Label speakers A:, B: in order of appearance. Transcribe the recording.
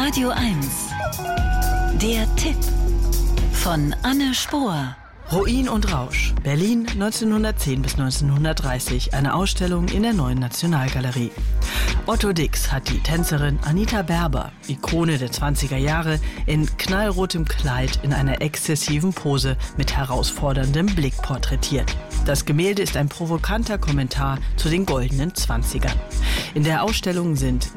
A: Radio 1. Der Tipp von Anne Spohr.
B: Ruin und Rausch. Berlin 1910 bis 1930. Eine Ausstellung in der Neuen Nationalgalerie. Otto Dix hat die Tänzerin Anita Berber, Ikone der 20er Jahre, in knallrotem Kleid in einer exzessiven Pose mit herausforderndem Blick porträtiert. Das Gemälde ist ein provokanter Kommentar zu den goldenen 20ern. In der Ausstellung sind